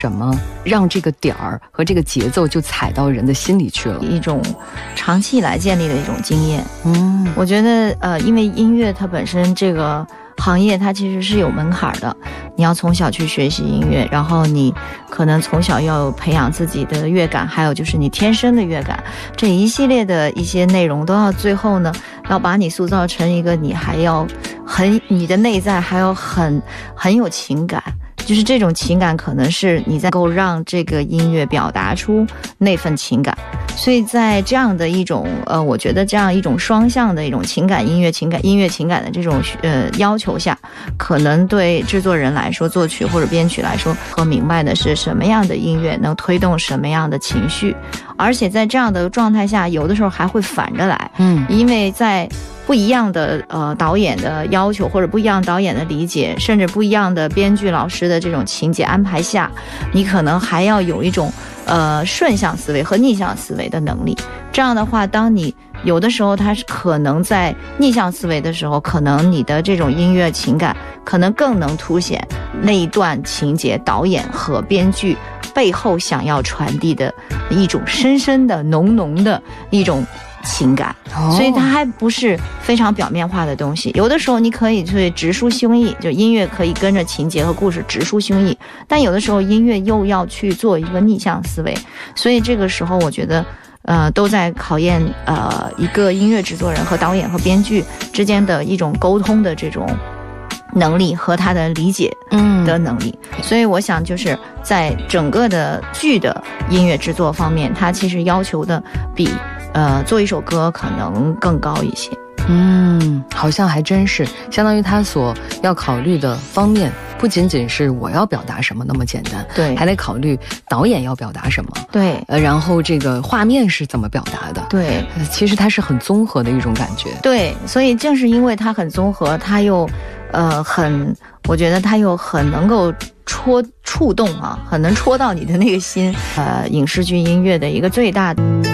什么让这个点儿和这个节奏就踩到人的心里去了？ 一种长期以来建立的一种经验。我觉得因为音乐它本身这个行业它其实是有门槛的，你要从小去学习音乐，然后你可能从小要培养自己的乐感，还有就是你天生的乐感，这一系列的一些内容都要最后呢要把你塑造成一个你还要你的内在还要很有情感，就是这种情感可能是你在够让这个音乐表达出那份情感。所以在这样的一种我觉得这样一种双向的一种情感音乐情感的这种要求下，可能对制作人来说，作曲或者编曲来说，和明白的是什么样的音乐能推动什么样的情绪，而且在这样的状态下，有的时候还会反着来。因为在不一样的导演的要求，或者不一样导演的理解，甚至不一样的编剧老师的这种情节安排下，你可能还要有一种顺向思维和逆向思维的能力。这样的话，当你有的时候它是可能在逆向思维的时候，可能你的这种音乐情感可能更能凸显那一段情节导演和编剧背后想要传递的一种深深的浓浓的一种情感。所以它还不是非常表面化的东西。有的时候你可以去直抒胸臆，就音乐可以跟着情节和故事直抒胸臆，但有的时候音乐又要去做一个逆向思维。所以这个时候我觉得都在考验一个音乐制作人和导演和编剧之间的一种沟通的这种能力和他的理解的能力。所以我想就是在整个的剧的音乐制作方面，它其实要求的比做一首歌可能更高一些。 好像还真是，相当于他所要考虑的方面不仅仅是我要表达什么那么简单， 对， 还得考虑导演要表达什么， 对， 然后这个画面是怎么表达的， 对， 其实它是很综合的一种感觉。 对，所以正是因为它很综合，它又我觉得它又很能够触动啊，很能戳到你的那个心。影视剧音乐的一个最大的